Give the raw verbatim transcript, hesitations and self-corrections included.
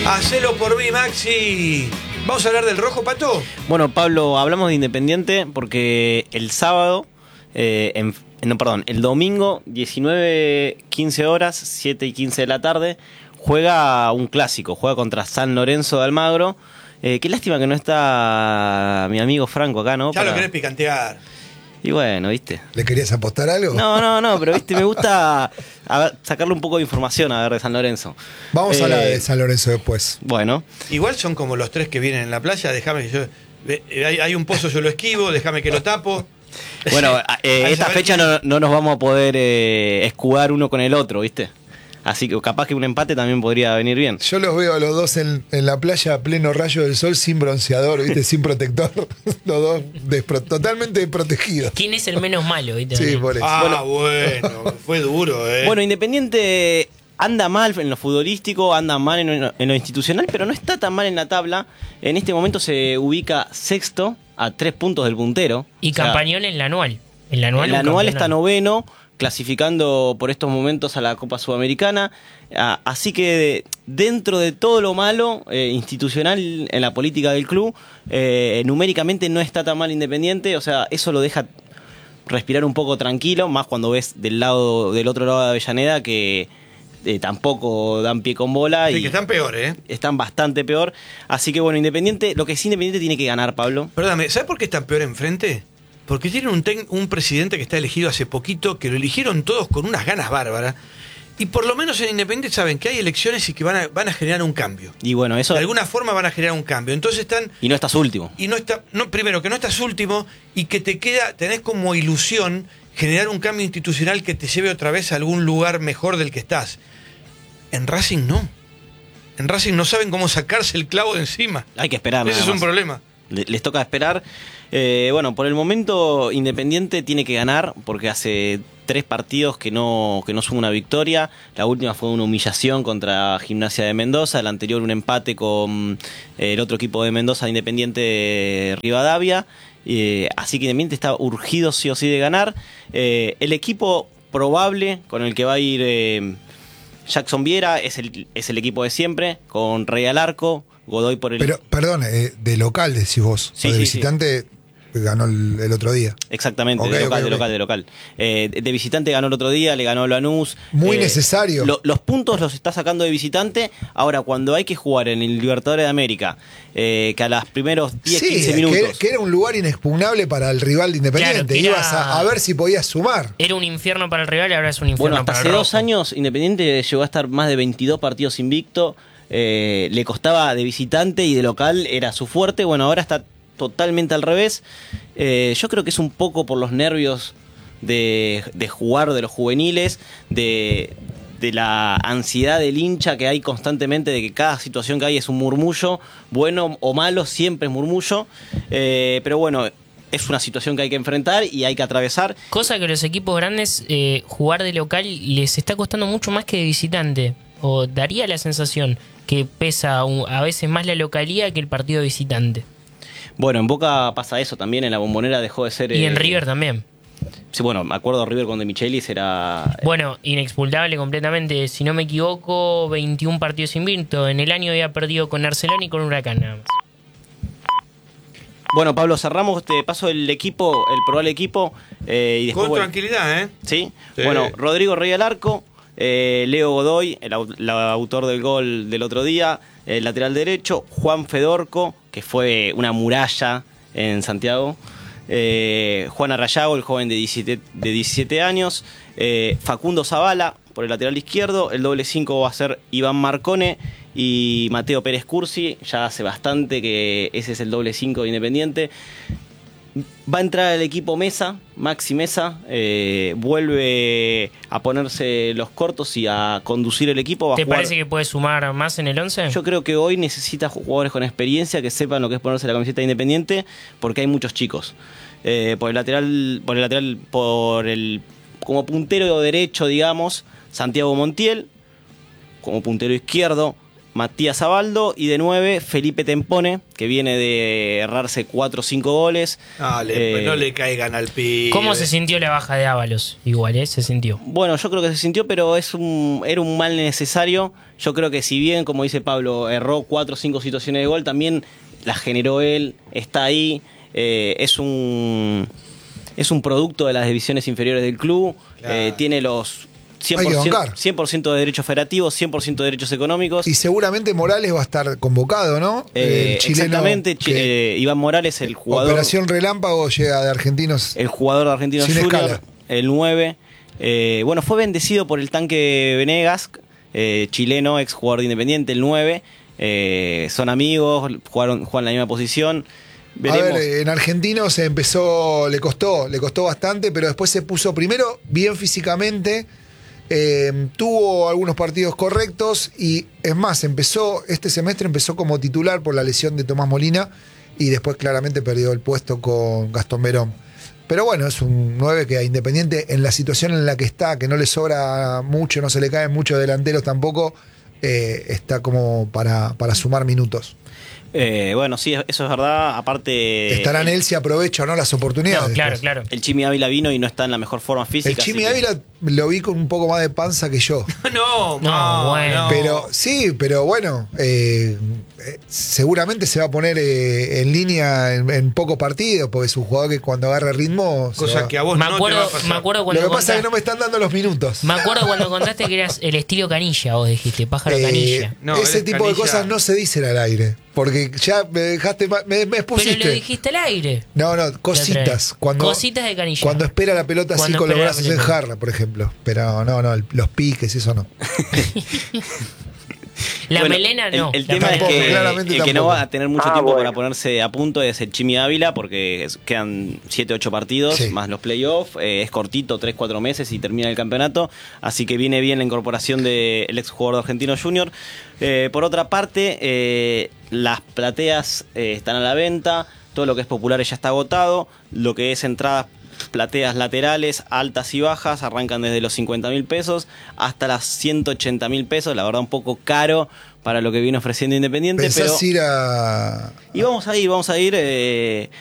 Hacelo por mí, Maxi. ¿Vamos a hablar del rojo, Pato? Bueno, Pablo, hablamos de Independiente porque el sábado, eh, en, no, perdón, el domingo, diecinueve, quince horas, siete y quince de la tarde, juega un clásico, juega contra San Lorenzo de Almagro. Eh, qué lástima que no está mi amigo Franco acá, ¿no? Ya Para... lo querés picantear. Y bueno, ¿viste? ¿Le querías apostar algo? No, no, no, pero viste, me gusta a ver, sacarle un poco de información a ver de San Lorenzo. Vamos Eh, a hablar de San Lorenzo después. Bueno. Igual son como los tres que vienen en la playa, déjame que yo... Hay, hay un pozo, yo lo esquivo, déjame que lo tapo. Bueno, eh, esta fecha no, no nos vamos a poder eh, escudar uno con el otro, ¿viste? Así que capaz que un empate también podría venir bien. Yo los veo a los dos en, en la playa a pleno rayo del sol, sin bronceador, ¿viste? Sin protector. Los dos despro- totalmente desprotegidos. ¿Quién es el menos malo? ¿Viste? Sí, por eso. Ah, bueno, bueno, fue duro, ¿eh? Bueno, Independiente anda mal en lo futbolístico, anda mal en lo, en lo institucional, pero no está tan mal en la tabla. En este momento se ubica sexto a tres puntos del puntero. Y O sea, Campañón en la anual. En la anual, el un anual está campeonato. noveno, clasificando por estos momentos a la Copa Sudamericana. Ah, así que dentro de todo lo malo eh, institucional en la política del club, eh, numéricamente no está tan mal Independiente. O sea, eso lo deja respirar un poco tranquilo, más cuando ves del lado del otro lado de Avellaneda que eh, tampoco dan pie con bola. Sí, y que están peores, ¿eh? están bastante peor. Así que bueno, Independiente, lo que sí Independiente tiene que ganar, Pablo. Perdóname, ¿sabes por qué están peor enfrente? Porque tienen un, tec- un presidente que está elegido hace poquito, que lo eligieron todos con unas ganas bárbaras. Y por lo menos en Independiente saben que hay elecciones y que van a, van a generar un cambio. Y bueno, eso... De alguna forma van a generar un cambio. Entonces están... Y no estás último. Y no está, no, primero, que no estás último y que te queda, tenés como ilusión generar un cambio institucional que te lleve otra vez a algún lugar mejor del que estás. En Racing no. En Racing no saben cómo sacarse el clavo de encima. Hay que esperar. Ese nada es un más. problema. Le- Les toca esperar. Eh, bueno, por el momento Independiente tiene que ganar porque hace tres partidos que no, que no suma una victoria. La última fue una humillación contra Gimnasia de Mendoza, el anterior un empate con eh, el otro equipo de Mendoza, Independiente Rivadavia. Eh, así que Independiente está urgido sí o sí de ganar. Eh, el equipo probable con el que va a ir eh, Jackson Viera es el, es el equipo de siempre, con Rey al arco, Godoy por el... Pero, perdón, eh, de local decís vos. Sí, o de sí, visitante ganó el, el otro día. Exactamente, Ok, de local, ok, de ok. local, de local. Eh, de, de visitante ganó el otro día, le ganó Lanús. Muy Eh, necesario. lo- los puntos los está sacando de visitante. Ahora, cuando hay que jugar en el Libertadores de América, eh, que a los primeros diez, Sí, quince que, minutos... que era un lugar inexpugnable para el rival de Independiente. Claro, que era- Ibas a, a ver si podías sumar. Era un infierno para el rival y ahora es un infierno Bueno, hasta para hace el dos rojo. años Independiente llegó a estar más de veintidós partidos invicto. Eh, le costaba de visitante y de local era su fuerte. Bueno, ahora está totalmente al revés. Eh, yo creo que es un poco por los nervios de, de jugar de los juveniles, de, de la ansiedad del hincha que hay constantemente, de que cada situación que hay es un murmullo, bueno o malo, siempre es murmullo. Eh, pero bueno, es una situación que hay que enfrentar y hay que atravesar. Cosa que los equipos grandes, eh, jugar de local les está costando mucho más que de visitante. O daría la sensación que pesa un- a veces más la localía que el partido visitante. Bueno, en Boca pasa eso también, en la Bombonera dejó de ser... Y en eh, River también. Sí, bueno, me acuerdo River con De Michelis era... Bueno, inexpugnable completamente. Si no me equivoco, veintiún partidos invictos. En el año había perdido con Arcelona y con Huracán nada más. Bueno, Pablo, cerramos, te paso el equipo, el probable equipo. Eh, y después, Con bueno, tranquilidad, ¿eh? ¿sí? Sí. Bueno, Rodrigo Rey al arco, eh, Leo Godoy, el, au- el autor del gol del otro día, el lateral derecho, Juan Fedorco, que fue una muralla en Santiago, eh, Juan Arrayago, el joven de diecisiete, de diecisiete años, eh, Facundo Zavala por el lateral izquierdo, el doble cinco va a ser Iván Marcone y Mateo Pérez Cursi, ya hace bastante que ese es el doble cinco de Independiente. Va a entrar el equipo Mesa, Maxi Mesa, eh, vuelve a ponerse los cortos y a conducir el equipo. Va a ¿Te jugar- parece que puede sumar más en el once? Yo creo que hoy necesita jugadores con experiencia que sepan lo que es ponerse la camiseta de Independiente, porque hay muchos chicos. Eh, por el lateral, por el lateral, por el como puntero derecho, digamos, Santiago Montiel, como puntero izquierdo, Matías Abaldo, y de nueve Felipe Tempone, que viene de errarse cuatro o cinco goles. No le, Eh, no le caigan al pibe. ¿Cómo se sintió la baja de Ábalos? Igual, ¿eh? Se sintió. Bueno, yo creo que se sintió, pero es un, era un mal necesario. Yo creo que si bien, como dice Pablo, erró cuatro o cinco situaciones de gol, también las generó él, está ahí, eh, es un es un producto de las divisiones inferiores del club, Claro. eh, tiene los cien Hay por que ciento, bancar. cien por ciento de derechos federativos, cien por ciento de derechos económicos. Y seguramente Morales va a estar convocado, ¿no? Eh, El chileno exactamente, chi- que- eh, Iván Morales, el jugador, Operación Relámpago llega de Argentinos. el jugador de Argentinos Sin Junior, escala. el nueve. Eh, bueno, fue bendecido por el Tanque Venegas, eh, chileno, ex jugador de Independiente, el nueve. Eh, son amigos, jugaron, juegan en la misma posición. Veremos. A ver, en Argentinos se empezó, le costó, le costó bastante, pero después se puso primero bien físicamente, eh, tuvo algunos partidos correctos y es más, empezó, este semestre empezó como titular por la lesión de Tomás Molina y después claramente perdió el puesto con Gastón Verón. Pero bueno, es un nueve que a Independiente en la situación en la que está, que no le sobra mucho, no se le caen muchos delanteros tampoco, eh, está como para, para sumar minutos. Eh, bueno, sí, eso es verdad. Aparte, Estará en el, él si aprovecha o no las oportunidades. No, claro, después. claro. el Chimi Ávila vino y no está en la mejor forma física. El Chimi así que- Ávila lo vi con un poco más de panza que yo. No, No, no, bueno. no. Pero sí, pero bueno, eh, eh, seguramente se va a poner eh, en línea en, en pocos partidos, porque es un jugador que cuando agarra ritmo. se Cosa va. que a vos Me no te acuerdo, va a pasar. me acuerdo Lo cuando que pasa es que contaste- no me están dando los minutos. Me acuerdo cuando contaste que eras el estilo canilla, vos dijiste, pájaro Eh, canilla. No, ese eres tipo de canilla. cosas no se dicen al aire. Porque ya me dejaste, ma- me, me Pero expusiste. lo dijiste al aire. No, no, La otra cositas. vez. Cuando, Cositas de canilla. Cuando espera la pelota así Cuando con los espera la brazos en pelota. jarra, por ejemplo. Pero no, no, el- los piques, eso no. La Bueno, melena el- no. El, La tema es melena Tampoco, que claramente el que no tampoco. va a tener mucho Ah, tiempo bueno. para ponerse a punto es el Chimi Ávila, porque es- quedan siete ocho partidos, Sí. más los playoffs. Eh, es cortito, tres cuatro meses y termina el campeonato. Así que viene bien la incorporación del ex jugador de Argentino Junior. Eh, por otra parte, eh, las plateas eh, están a la venta. Todo lo que es popular ya está agotado. Lo que es entradas, plateas laterales, altas y bajas, arrancan desde los cincuenta mil pesos hasta las ciento ochenta mil pesos. La verdad, un poco caro para lo que viene ofreciendo Independiente. ¿Pensás Pero ir a, y vamos a ir, vamos a ir. eh,